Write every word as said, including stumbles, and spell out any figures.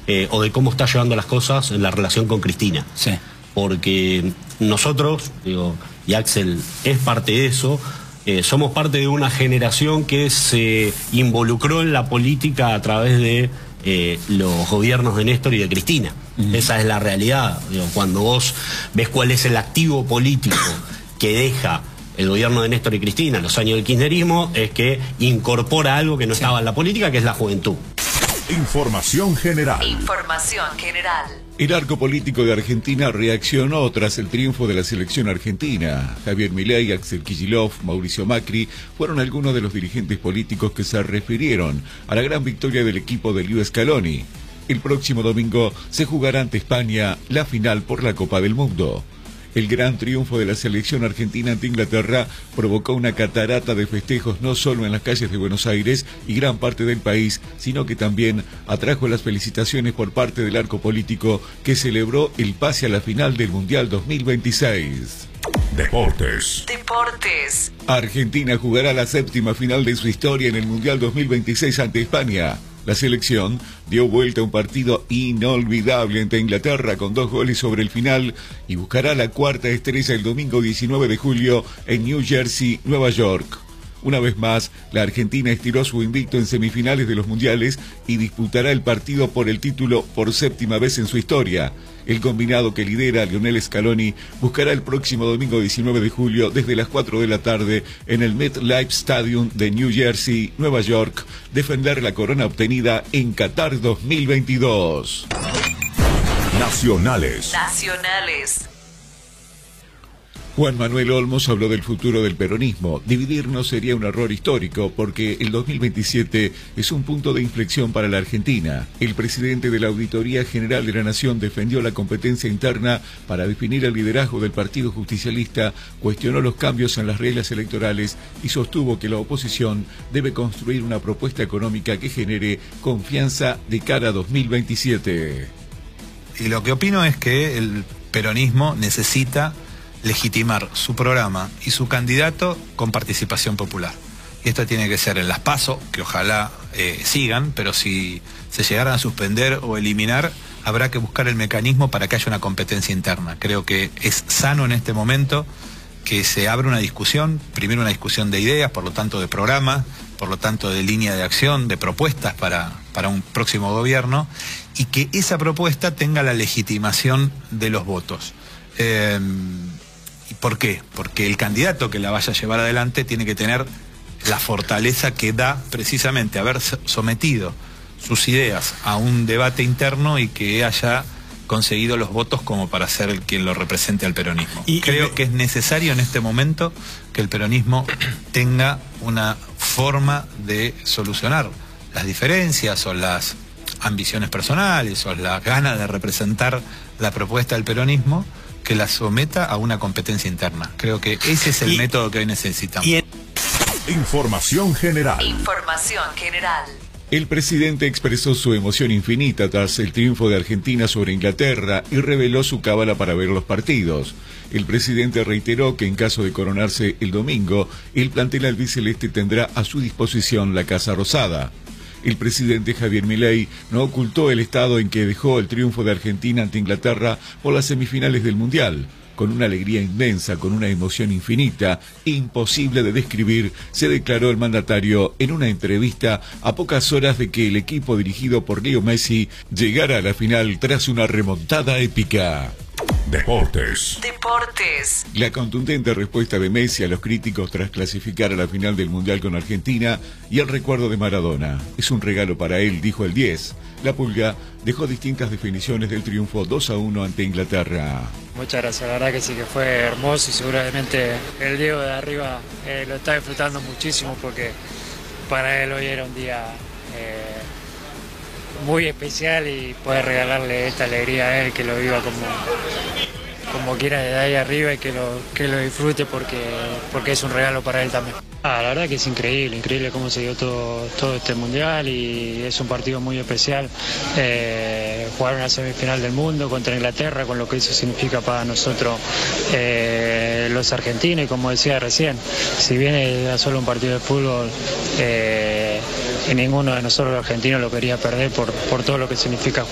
eh, o de cómo está llevando las cosas en la relación con Cristina. Sí. Porque nosotros, digo, y Axel es parte de eso, eh, somos parte de una generación que se involucró en la política a través de eh, los gobiernos de Néstor y de Cristina. Uh-huh. Esa es la realidad. Digo, cuando vos ves cuál es el activo político que deja el gobierno de Néstor y Cristina en los años del kirchnerismo, es que incorpora algo que no sí. estaba en la política, que es la juventud. Información general. Información general. El arco político de Argentina reaccionó tras el triunfo de la selección argentina. Javier Milei, Axel Kicillof, Mauricio Macri fueron algunos de los dirigentes políticos que se refirieron a la gran victoria del equipo de Leo Scaloni. El próximo domingo se jugará ante España la final por la Copa del Mundo. El gran triunfo de la selección argentina ante Inglaterra provocó una catarata de festejos no solo en las calles de Buenos Aires y gran parte del país, sino que también atrajo las felicitaciones por parte del arco político que celebró el pase a la final del Mundial dos mil veintiséis. Deportes. Deportes. Argentina jugará la séptima final de su historia en el Mundial dos mil veintiséis ante España. La selección dio vuelta a un partido inolvidable ante Inglaterra con dos goles sobre el final y buscará la cuarta estrella el domingo diecinueve de julio en New Jersey, Nueva York. Una vez más, la Argentina estiró su invicto en semifinales de los mundiales y disputará el partido por el título por séptima vez en su historia. El combinado que lidera Lionel Scaloni buscará el próximo domingo diecinueve de julio desde las cuatro de la tarde en el MetLife Stadium de New Jersey, Nueva York, defender la corona obtenida en Qatar dos mil veintidós. Nacionales. Nacionales. Juan Manuel Olmos habló del futuro del peronismo. Dividirnos sería un error histórico porque el dos mil veintisiete es un punto de inflexión para la Argentina. El presidente de la Auditoría General de la Nación defendió la competencia interna para definir el liderazgo del Partido Justicialista, cuestionó los cambios en las reglas electorales y sostuvo que la oposición debe construir una propuesta económica que genere confianza de cara a dos mil veintisiete. Y lo que opino es que el peronismo necesita legitimar su programa y su candidato con participación popular. Y esto tiene que ser en las PASO, que ojalá eh, sigan, pero si se llegaran a suspender o eliminar, habrá que buscar el mecanismo para que haya una competencia interna. Creo que es sano en este momento que se abra una discusión, primero una discusión de ideas, por lo tanto de programa, por lo tanto de línea de acción, de propuestas para, para un próximo gobierno, y que esa propuesta tenga la legitimación de los votos. Eh, ¿Por qué? Porque el candidato que la vaya a llevar adelante tiene que tener la fortaleza que da precisamente haber sometido sus ideas a un debate interno y que haya conseguido los votos como para ser el quien lo represente al peronismo. Y creo y... que es necesario en este momento que el peronismo tenga una forma de solucionar las diferencias o las ambiciones personales o las ganas de representar la propuesta del peronismo, que la someta a una competencia interna. Creo que ese es el y, método que hoy necesitamos. Y en... Información general. Información general. El presidente expresó su emoción infinita tras el triunfo de Argentina sobre Inglaterra y reveló su cábala para ver los partidos. El presidente reiteró que en caso de coronarse el domingo, el plantel albiceleste tendrá a su disposición la Casa Rosada. El presidente Javier Milei no ocultó el estado en que dejó el triunfo de Argentina ante Inglaterra por las semifinales del Mundial. Con una alegría inmensa, con una emoción infinita, imposible de describir, se declaró el mandatario en una entrevista a pocas horas de que el equipo dirigido por Leo Messi llegara a la final tras una remontada épica. Deportes. Deportes. La contundente respuesta de Messi a los críticos tras clasificar a la final del Mundial con Argentina y el recuerdo de Maradona. Es un regalo para él, dijo el diez. La Pulga dejó distintas definiciones del triunfo dos a uno ante Inglaterra. Muchas gracias, la verdad que sí que fue hermoso y seguramente el Diego de arriba eh, lo está disfrutando muchísimo porque para él hoy era un día eh, muy especial y poder regalarle esta alegría a él, que lo viva como, como quiera desde ahí arriba y que lo, que lo disfrute porque, porque es un regalo para él también. Ah, la verdad que es increíble, increíble cómo se dio todo, todo este mundial y es un partido muy especial. Eh, jugar una semifinal del mundo contra Inglaterra, con lo que eso significa para nosotros eh, los argentinos, y como decía recién, si bien era solo un partido de fútbol, eh, y ninguno de nosotros los argentinos lo quería perder por, por todo lo que significa